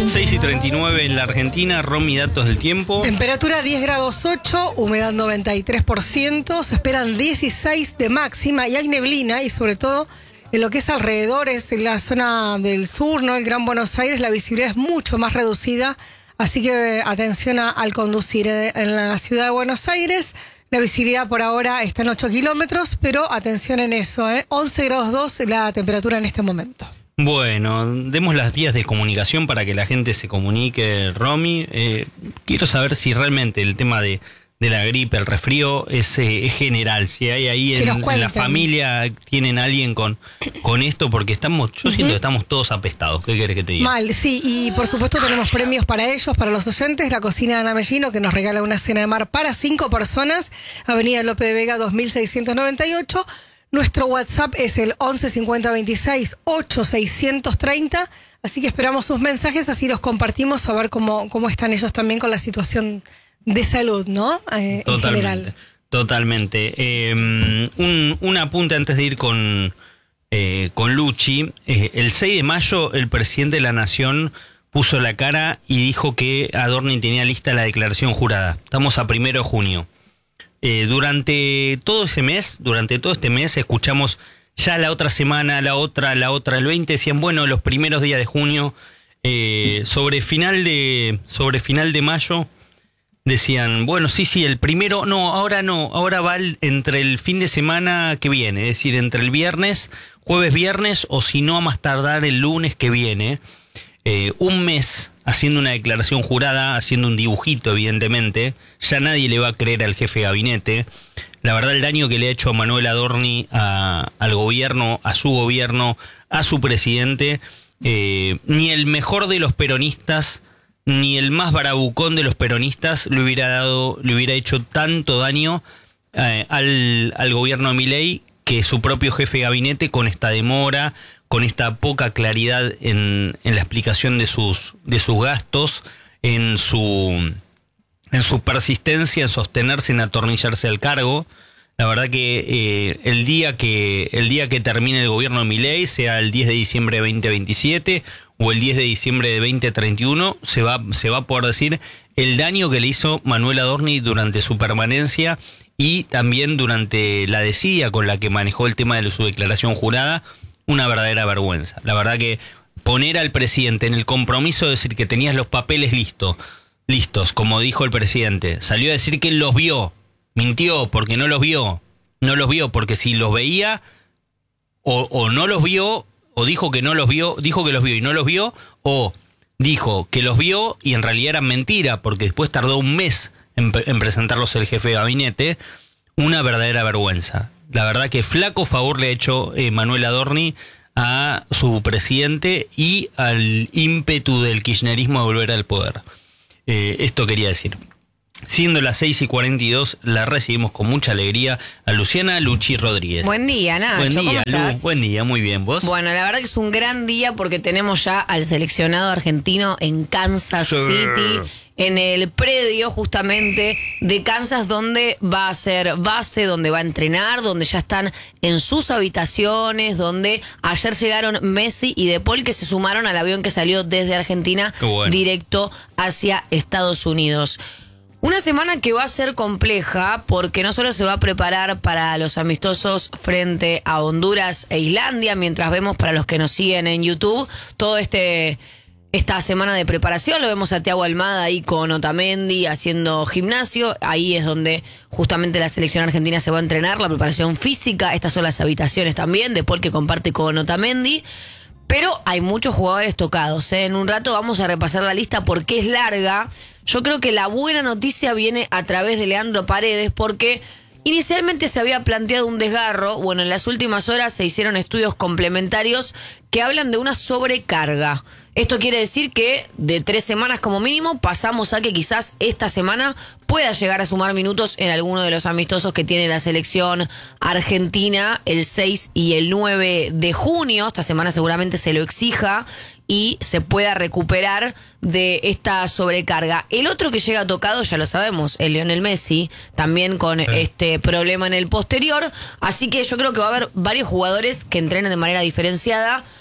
6:39 en la Argentina. Romy, datos del tiempo. Temperatura 10 grados 8, humedad 93%, se esperan 16 de máxima y hay neblina y sobre todo en lo que es alrededores, en la zona del sur, ¿no? El Gran Buenos Aires, la visibilidad es mucho más reducida, así que atención al conducir. En la ciudad de Buenos Aires, la visibilidad por ahora está en 8 kilómetros, pero atención en eso, 11 grados 2 la temperatura en este momento. Bueno, demos las vías de comunicación para que la gente se comunique, Romy. Quiero saber si realmente el tema de la gripe, el resfrío, es general. Si hay ahí en la familia, tienen alguien con esto, porque yo siento que estamos todos apestados. ¿Qué querés que te diga? Mal, sí, y por supuesto tenemos premios para ellos, para los oyentes. La Cocina de Ana Mellino, que nos regala una cena de mar para 5 personas. Avenida Lope de Vega 2698. Nuestro WhatsApp es el 11 50 26 8 630, así que esperamos sus mensajes, así los compartimos, a ver cómo están ellos también con la situación de salud, ¿no? En general. Totalmente. Un apunte antes de ir con Luchi. El 6 de mayo el presidente de la Nación puso la cara y dijo que Adorni tenía lista la declaración jurada. Estamos a 1 de junio. Durante todo este mes escuchamos ya la otra semana, la otra, el 20, decían, bueno, los primeros días de junio, sobre final de mayo, decían, bueno, sí, el primero, ahora va entre el fin de semana que viene, es decir, entre el jueves, viernes, o si no, a más tardar el lunes que viene. Un mes haciendo una declaración jurada, haciendo un dibujito, evidentemente, ya nadie le va a creer al jefe de gabinete. La verdad, el daño que le ha hecho Manuel Adorni al gobierno, a su gobierno, a su presidente, ni el mejor de los peronistas, ni el más barabucón de los peronistas le hubiera hecho tanto daño al gobierno de Milei que su propio jefe de gabinete, con esta demora, con esta poca claridad en la explicación de sus gastos, en su persistencia en sostenerse, en atornillarse al cargo. La verdad que el día que termine el gobierno de Milei, sea el 10 de diciembre de 2027 o el 10 de diciembre de 2031, se va a poder decir el daño que le hizo Manuel Adorni durante su permanencia y también durante la desidia con la que manejó el tema de su declaración jurada. Una verdadera vergüenza. La verdad que poner al presidente en el compromiso de decir que tenías los papeles listos, como dijo el presidente, salió a decir que él los vio, mintió porque no los vio, porque si los veía o no los vio, o dijo que no los vio, dijo que los vio y no los vio, o dijo que los vio y en realidad era mentira porque después tardó un mes en presentarlos el jefe de gabinete. Una verdadera vergüenza. La verdad que flaco favor le ha hecho Manuel Adorni a su presidente y al ímpetu del kirchnerismo de volver al poder. Esto quería decir. Siendo las 6:42, la recibimos con mucha alegría a Luciana Luchi Rodríguez. Buen día, Nacho. Buen día, ¿Cómo estás? Lu. Buen día, muy bien. ¿Vos? Bueno, la verdad que es un gran día porque tenemos ya al seleccionado argentino en Kansas City, en el predio justamente de Kansas, donde va a ser base, donde va a entrenar, donde ya están en sus habitaciones, donde ayer llegaron Messi y De Paul, que se sumaron al avión que salió desde Argentina directo hacia Estados Unidos. Una semana que va a ser compleja porque no solo se va a preparar para los amistosos frente a Honduras e Islandia, mientras vemos para los que nos siguen en YouTube todo esta semana de preparación. Lo vemos a Thiago Almada ahí con Otamendi haciendo gimnasio. Ahí es donde justamente la selección argentina se va a entrenar, la preparación física. Estas son las habitaciones también, De Paul que comparte con Otamendi. Pero hay muchos jugadores tocados, ¿eh? En un rato vamos a repasar la lista porque es larga. Yo creo que la buena noticia viene a través de Leandro Paredes porque inicialmente se había planteado un desgarro. Bueno, en las últimas horas se hicieron estudios complementarios que hablan de una sobrecarga. Esto quiere decir que de 3 semanas como mínimo pasamos a que quizás esta semana pueda llegar a sumar minutos en alguno de los amistosos que tiene la selección argentina el 6 y el 9 de junio. Esta semana seguramente se lo exija y se pueda recuperar de esta sobrecarga. El otro que llega tocado, ya lo sabemos, es Lionel Messi, también con este problema en el posterior. Así que yo creo que va a haber varios jugadores que entrenen de manera diferenciada.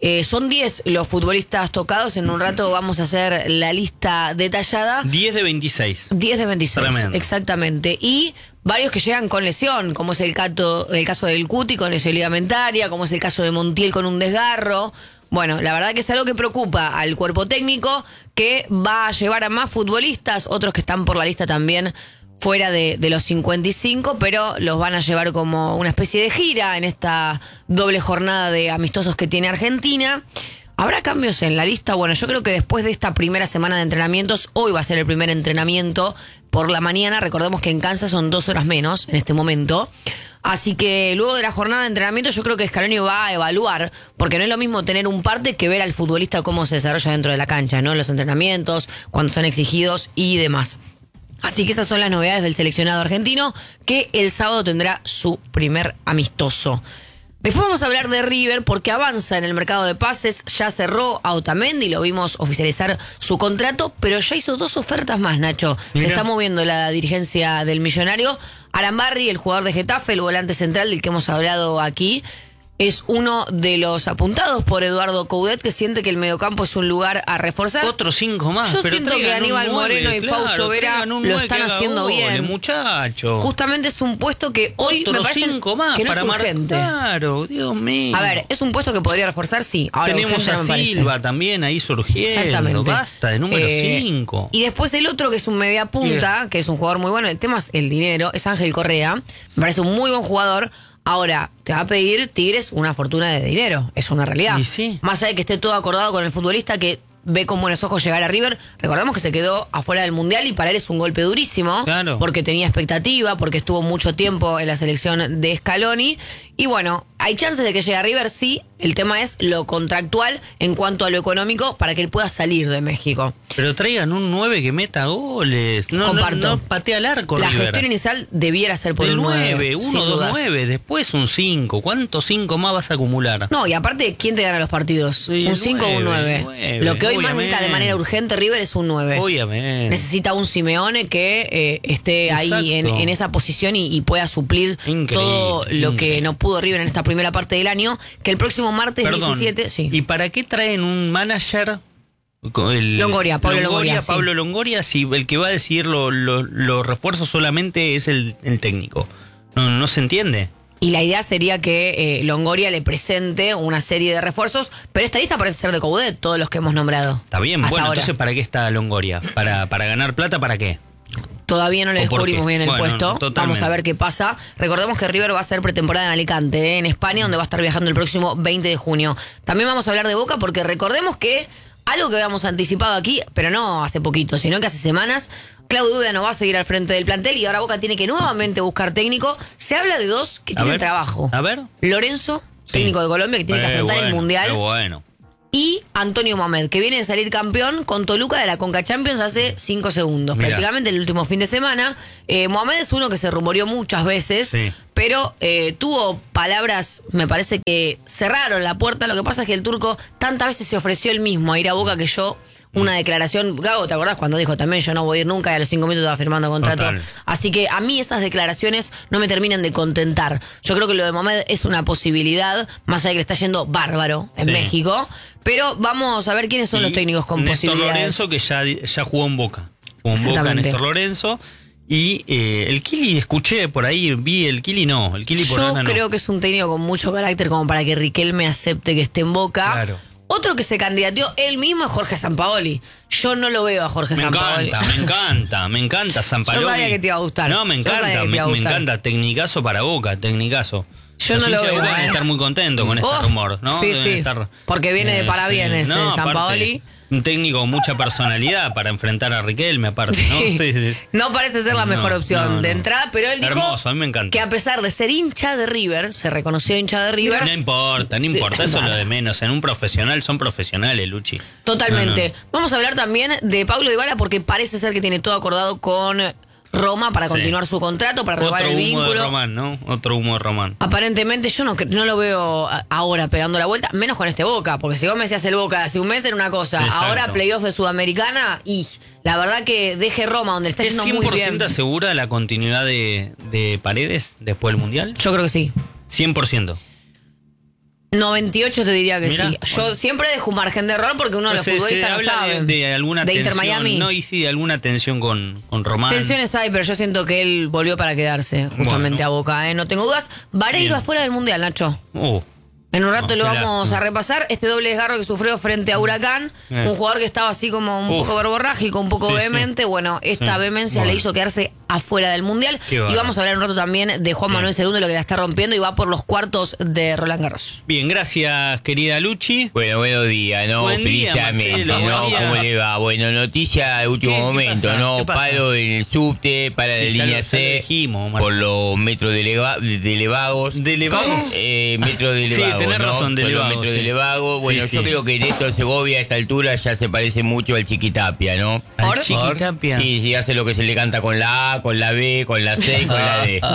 Son 10 los futbolistas tocados. En un rato vamos a hacer la lista detallada. 10 de 26. 10 de 26, Tremendo. exactamente. Y varios que llegan con lesión, como es el caso del Cuti con lesión ligamentaria, como es el caso de Montiel con un desgarro. Bueno, la verdad que es algo que preocupa al cuerpo técnico, que va a llevar a más futbolistas, otros que están por la lista también fuera de los 55, pero los van a llevar como una especie de gira en esta doble jornada de amistosos que tiene Argentina. ¿Habrá cambios en la lista? Bueno, yo creo que después de esta primera semana de entrenamientos, hoy va a ser el primer entrenamiento por la mañana. Recordemos que en Kansas son 2 horas menos en este momento. Así que luego de la jornada de entrenamiento yo creo que Scaloni va a evaluar, porque no es lo mismo tener un parte que ver al futbolista cómo se desarrolla dentro de la cancha, ¿no? Los entrenamientos, cuando son exigidos y demás. Así que esas son las novedades del seleccionado argentino, que el sábado tendrá su primer amistoso. Después vamos a hablar de River, porque avanza en el mercado de pases. Ya cerró a Otamendi, lo vimos oficializar su contrato, pero ya hizo 2 ofertas más, Nacho. Mirá. Se está moviendo la dirigencia del Millonario. Arambarri, el jugador de Getafe, el volante central del que hemos hablado aquí, es uno de los apuntados por Eduardo Coudet, que siente que el mediocampo es un lugar a reforzar. Otros 5 más. Yo pero siento que traigan un Aníbal 9, Moreno y claro, Fausto Vera traigan un lo 9 están que haga haciendo goles, bien. muchacho. Justamente es un puesto que hoy me Otros parece 5 más que no para es urgente. Claro, Dios mío. A ver, ¿es un puesto que podría reforzar? Sí. Ahora, tenemos urgente a no me parece. Silva también ahí surgiendo. Exactamente. Basta, de número 5. Y después el otro, que es un media punta, que es un jugador muy bueno. El tema es el dinero. Es Ángel Correa. Me parece un muy buen jugador. Ahora, te va a pedir Tigres una fortuna de dinero. Es una realidad. Y sí. Más allá de que esté todo acordado con el futbolista que ve con buenos ojos llegar a River. Recordemos que se quedó afuera del Mundial y para él es un golpe durísimo. Claro. Porque tenía expectativa, porque estuvo mucho tiempo en la selección de Scaloni. Y bueno, hay chances de que llegue a River, sí. El tema es lo contractual en cuanto a lo económico para que él pueda salir de México. Pero traigan un 9 que meta goles. Comparto. No patea al arco, La River. gestión inicial debiera ser por El el 9, 9. 1, 2, 9, después un 5. ¿Cuántos 5 más vas a acumular? No, y aparte, ¿quién te gana los partidos? Sí, ¿Un 5 o un 9? 9, Lo que hoy más obviamente. necesita de manera urgente River es un 9. Obviamente. Necesita un Simeone que esté ahí Exacto. en esa posición y pueda suplir Increíble, todo lo que increíble. no pudo River en esta primera parte del año, que el próximo martes Perdón, 17... Sí. ¿Y para qué traen un manager? Longoria, Pablo Longoria, sí. Pablo Longoria, si el que va a decidir los refuerzos solamente es el técnico. No se entiende. Y la idea sería que Longoria le presente una serie de refuerzos, pero esta lista parece ser de Coudet, todos los que hemos nombrado. Está bien, hasta bueno, ahora. entonces ¿para qué está Longoria? ¿Para ganar plata? ¿Para qué? Todavía no le ¿O por descubrimos qué? bien el Bueno, puesto. totalmente. Vamos a ver qué pasa. Recordemos que River va a hacer pretemporada en Alicante, en España, donde va a estar viajando el próximo 20 de junio. También vamos a hablar de Boca, porque recordemos que algo que habíamos anticipado aquí, pero no hace poquito, sino que hace semanas, Claudio Duda no va a seguir al frente del plantel y ahora Boca tiene que nuevamente buscar técnico. Se habla de 2 que tienen ver, trabajo. a ver. Lorenzo, Sí. técnico de Colombia, que tiene que afrontar el Mundial. Qué bueno. Y Antonio Mohamed, que viene de salir campeón con Toluca de la Conca Champions hace 5 segundos, Mirá. prácticamente el último fin de semana. Mohamed es uno que se rumoreó muchas veces, Sí. pero tuvo palabras, me parece que cerraron la puerta. Lo que pasa es que el turco tantas veces se ofreció él mismo a ir a Boca que yo... Una declaración, Gago, ¿te acordás cuando dijo también yo no voy a ir nunca y a los 5 minutos estaba firmando contrato? Total. Así que a mí esas declaraciones no me terminan de contentar. Yo creo que lo de Mohamed es una posibilidad, más allá de que le está yendo bárbaro en Sí. México. Pero vamos a ver quiénes son los Y técnicos con Néstor posibilidades. Lorenzo, que ya jugó en Boca. Jugó en Boca Exactamente. Néstor Lorenzo. Y el Kili, escuché por ahí, vi el Kili no. El Kili por Yo ahora no. creo que es un técnico con mucho carácter como para que Riquelme acepte que esté en Boca. Claro. Otro que se candidateó él mismo es Jorge Sampaoli. Yo no lo veo a Jorge Sampaoli. Me encanta Sampaoli. Yo sabía que te iba a gustar. No, me Yo sabía encanta, que te iba a me gustar. encanta. Tecnicazo para Boca, tecnicazo. Yo Los no lo hinchas de veo, Boca deben ¿eh? estar muy contentos con este Uf, rumor, ¿no? sí, Deben sí. estar, Porque viene de parabienes, aparte, Sampaoli. un técnico con mucha personalidad para enfrentar a Riquelme, aparte, ¿no? Sí. No parece ser la mejor opción no, de no. entrada, pero él dijo Hermoso, a mí me encanta. que a pesar de ser hincha de River, se reconoció hincha de River. No importa, eso es lo de menos. En un profesional son profesionales, Luchi. Totalmente. No. Vamos a hablar también de Pablo Dybala porque parece ser que tiene todo acordado con Roma para Sí. continuar su contrato, para renovar Otro el humo vínculo. de Román, ¿no? Otro humo de Román. Aparentemente yo no lo veo ahora pegando la vuelta, menos con este Boca, porque si vos me decías el Boca hace un mes era una cosa, Exacto. ahora playoff de Sudamericana y la verdad que deje Roma donde está ¿Es yendo muy bien. 100% segura la continuidad de Paredes después del Mundial? Yo creo que sí. 100%. 98 te diría que Mirá, sí. Yo siempre dejo un margen de error porque uno de los Se futbolistas no habla sabe. de alguna de Inter tensión, Miami. ¿no? Y sí, de alguna tensión con Román. Tensiones hay, pero yo siento que él volvió para quedarse justamente Bueno. a Boca, ¿eh? No tengo dudas. Vareiro Bien. afuera del Mundial, Nacho. Oh, En un rato No, lo qué vamos lástima. a repasar. Este doble desgarro que sufrió frente a Huracán. Un jugador que estaba así como un poco verborrágico, un poco Sí, vehemente. sí. Bueno, esta Sí. vehemencia Bueno. le hizo quedarse afuera del Mundial. Qué Y bárbaro. vamos a hablar un rato también de Juan Manuel II, lo que la está rompiendo y va por los cuartos de Roland Garros. bien, gracias, querida Luchi. Bueno, buenos días, ¿no? Buen día, Precisamente, Marcelo, ¿no? buen día. ¿Cómo le va? Bueno, noticia de último ¿Qué momento, pasa? ¿no? ¿Qué pasa? Paro en el subte para Sí, la ya línea lo C dijimos, Marcelo. por los metros de Levagos. ¿De Levagos? Metros de Sí, Levagos, tenés ¿no? razón, de Por los Levagos, metros sí. de Levagos. Bueno, Sí, yo sí. creo que Néstor Segovia a esta altura ya se parece mucho al Chiquitapia, ¿no? Al Chiquitapia. Sí, sí, hace lo que se le canta con la A, con la B, con la C y con la D.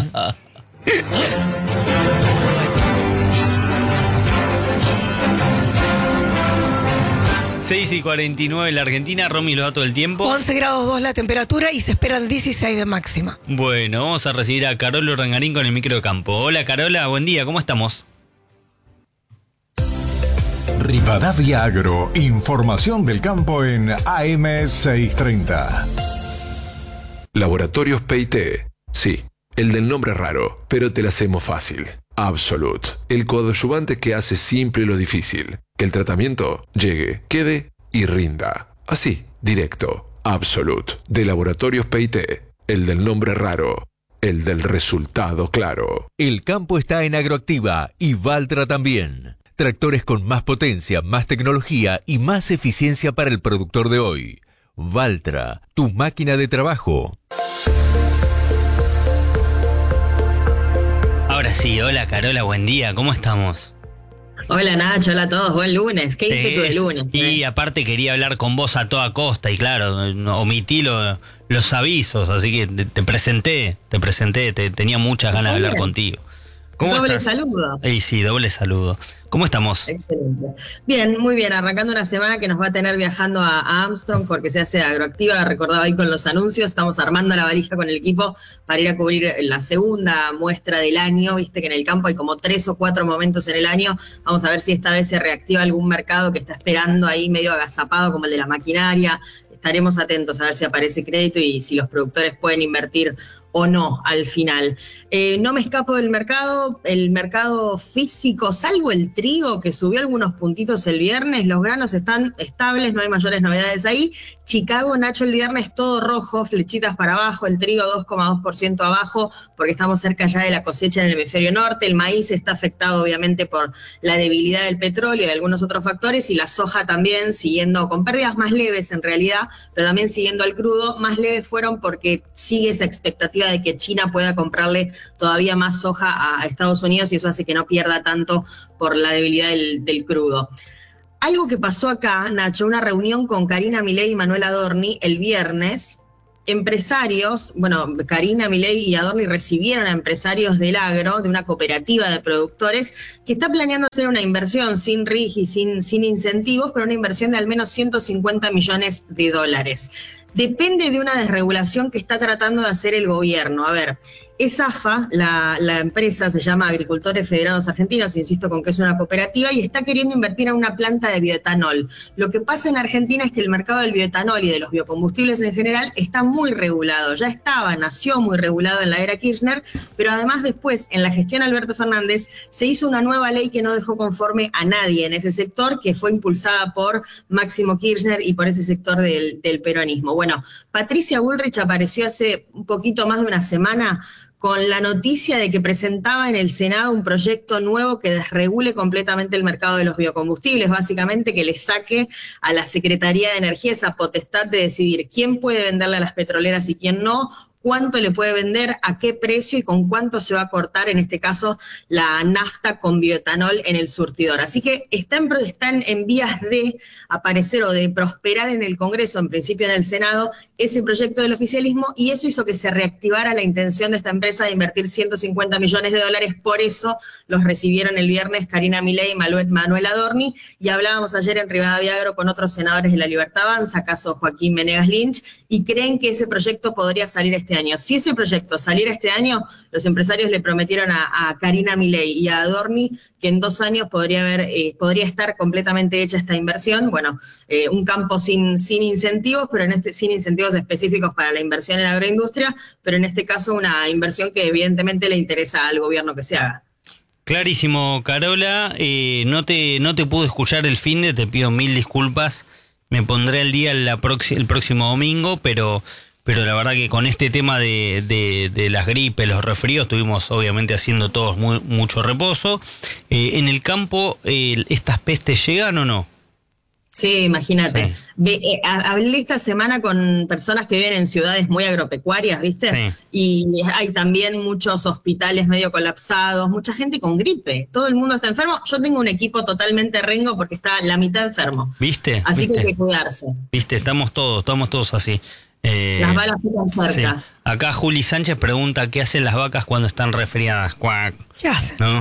6:49 en la Argentina, Romy lo da todo el tiempo. 11 grados 2 la temperatura y se esperan 16 de máxima. Bueno, vamos a recibir a Carola Urdangarín con el micro de campo. Hola Carola, buen día, ¿cómo estamos? Rivadavia Agro, información del campo en AM630. Laboratorios PIT. Sí, el del nombre raro, pero te la hacemos fácil. Absolute, el coadyuvante que hace simple lo difícil. Que el tratamiento llegue, quede y rinda. Así, directo. Absolute, de Laboratorios PIT. El del nombre raro, el del resultado claro. El campo está en Agroactiva y Valtra también. Tractores con más potencia, más tecnología y más eficiencia para el productor de hoy. Valtra, tu máquina de trabajo. Ahora sí, hola Carola, buen día, ¿cómo estamos? Hola Nacho, hola a todos, buen lunes. ¿Qué ímpetu de lunes? Y aparte quería hablar con vos a toda costa y claro, omití los avisos, así que te presenté, tenía muchas ganas de hablar Bien. contigo. ¿Cómo Doble estás? saludo. Sí, doble saludo. ¿Cómo estamos? Excelente. Bien, muy bien. Arrancando una semana que nos va a tener viajando a Armstrong porque se hace Agroactiva. Recordaba ahí con los anuncios. Estamos armando la valija con el equipo para ir a cubrir la segunda muestra del año. Viste que en el campo hay como 3 o 4 momentos en el año. Vamos a ver si esta vez se reactiva algún mercado que está esperando ahí medio agazapado, como el de la maquinaria. Estaremos atentos a ver si aparece crédito y si los productores pueden invertir o no al final. No me escapo del mercado, el mercado físico, salvo el trigo que subió algunos puntitos el viernes, los granos están estables, no hay mayores novedades ahí. Chicago, Nacho, el viernes todo rojo, flechitas para abajo, el trigo 2,2% abajo porque estamos cerca ya de la cosecha en el hemisferio norte, el maíz está afectado obviamente por la debilidad del petróleo y algunos otros factores y la soja también siguiendo con pérdidas más leves en realidad, pero también siguiendo al crudo, más leves fueron porque sigue esa expectativa de que China pueda comprarle todavía más soja a Estados Unidos y eso hace que no pierda tanto por la debilidad del crudo. Algo que pasó acá, Nacho, una reunión con Karina Milei y Manuel Adorni el viernes. Empresarios, bueno, Karina Milei y Adorni recibieron a empresarios del agro, de una cooperativa de productores, que está planeando hacer una inversión sin RIG y sin incentivos, pero una inversión de al menos 150 millones de dólares. Depende de una desregulación que está tratando de hacer el gobierno. A ver, ESAFA, la empresa se llama Agricultores Federados Argentinos, insisto con que es una cooperativa, y está queriendo invertir en una planta de bioetanol. Lo que pasa en Argentina es que el mercado del bioetanol y de los biocombustibles en general está muy regulado. Ya nació muy regulado en la era Kirchner, pero además después, en la gestión Alberto Fernández, se hizo una nueva ley que no dejó conforme a nadie en ese sector, que fue impulsada por Máximo Kirchner y por ese sector del peronismo. Bueno, Patricia Bullrich apareció hace un poquito más de una semana con la noticia de que presentaba en el Senado un proyecto nuevo que desregule completamente el mercado de los biocombustibles, básicamente que le saque a la Secretaría de Energía esa potestad de decidir quién puede venderle a las petroleras y quién no, cuánto le puede vender, a qué precio y con cuánto se va a cortar, en este caso, la nafta con bioetanol en el surtidor. Así que están en vías de aparecer o de prosperar en el Congreso, en principio en el Senado, ese proyecto del oficialismo, y eso hizo que se reactivara la intención de esta empresa de invertir 150 millones de dólares. Por eso los recibieron el viernes Karina Milei y Manuel Adorni, y hablábamos ayer en Rivadavia Agro con otros senadores de La Libertad Avanza, caso Joaquín Menegas Lynch, y creen que ese proyecto podría salir este este año. Si ese proyecto saliera este año, los empresarios le prometieron a Karina Milei y a Adorni que en 2 años podría estar completamente hecha esta inversión. Bueno, un campo sin incentivos, pero sin incentivos específicos para la inversión en agroindustria, pero en este caso una inversión que evidentemente le interesa al gobierno que se haga. Clarísimo, Carola. No te pude escuchar el finde, te pido 1000 disculpas. Me pondré al día el próximo domingo, pero la verdad que con este tema de las gripes, los resfríos, estuvimos obviamente haciendo todos mucho reposo. ¿En el campo estas pestes llegan o no? Sí, imagínate. Sí. Hablé esta semana con personas que viven en ciudades muy agropecuarias, ¿viste? Sí. Y hay también muchos hospitales medio colapsados, mucha gente con gripe. Todo el mundo está enfermo. Yo tengo un equipo totalmente rengo porque está la mitad enfermo. ¿Viste? Así ¿Viste? que hay que cuidarse. ¿Viste? Estamos todos así. Las balas pican cerca. Sí. Acá Juli Sánchez pregunta qué hacen las vacas cuando están resfriadas. Cuac. ¿Qué hacen? ¿No?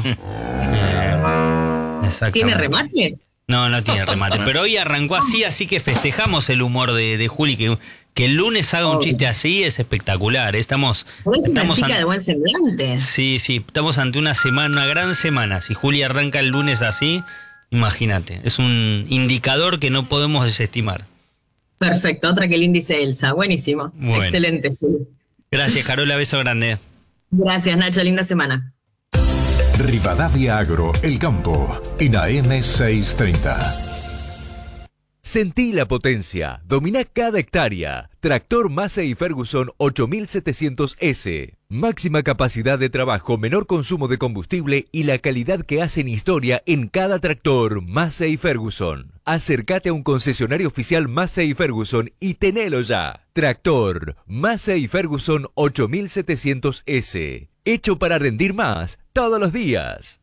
Exactamente. ¿Tiene remate? No tiene remate. Pero hoy arrancó así que festejamos el humor de Juli. Que el lunes haga un chiste así es espectacular. Estamos una chica de buen semblante. Sí, estamos ante una gran semana. Si Juli arranca el lunes así, imagínate. Es un indicador que no podemos desestimar. Perfecto, otra que el índice Elsa. Buenísimo. Bueno. Excelente, Juli. Gracias, Carola. Beso grande. Gracias, Nacho. Linda semana. Rivadavia Agro, El Campo, en AM 630. Sentí la potencia, domina cada hectárea. Tractor Massey Ferguson 8700S. Máxima capacidad de trabajo, menor consumo de combustible y la calidad que hacen historia en cada tractor Massey Ferguson. Acércate a un concesionario oficial Massey Ferguson y tenelo ya. Tractor Massey Ferguson 8700S. Hecho para rendir más todos los días.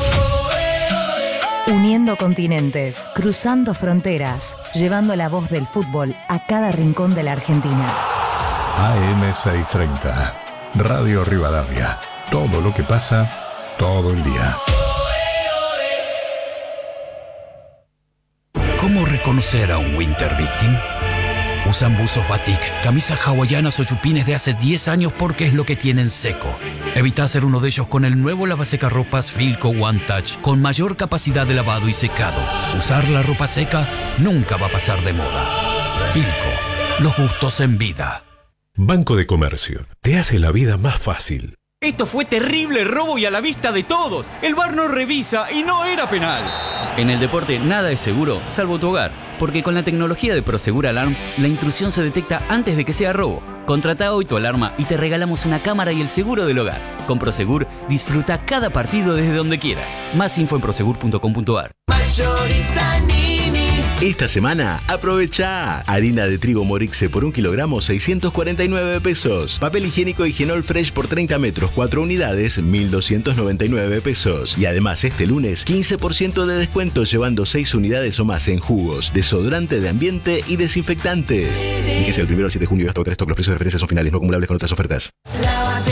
Uniendo continentes, cruzando fronteras, llevando la voz del fútbol a cada rincón de la Argentina. AM 630. Radio Rivadavia. Todo lo que pasa, todo el día. ¿Cómo reconocer a un winter victim? Usan buzos batik, camisas hawaianas o chupines de hace 10 años porque es lo que tienen seco. Evita ser uno de ellos con el nuevo lavasecarropas Filco One Touch con mayor capacidad de lavado y secado. Usar la ropa seca nunca va a pasar de moda. Filco, los gustos en vida. Banco de Comercio, te hace la vida más fácil. Esto fue terrible robo y a la vista de todos. El VAR no revisa y no era penal. En el deporte nada es seguro, salvo tu hogar. Porque con la tecnología de Prosegur Alarms, la intrusión se detecta antes de que sea robo. Contrata hoy tu alarma y te regalamos una cámara y el seguro del hogar. Con Prosegur, disfruta cada partido desde donde quieras. Más info en prosegur.com.ar. Esta semana, aprovecha harina de trigo Morixe por 1 kilogramo, 649 pesos. Papel higiénico Higienol Fresh por 30 metros, 4 unidades, 1.299 pesos. Y además, este lunes, 15% de descuento llevando 6 unidades o más en jugos, desodorante de ambiente y desinfectante. Fíjese el 1 al 7 de junio hasta 3 stock. Los precios de referencia son finales, no acumulables con otras ofertas.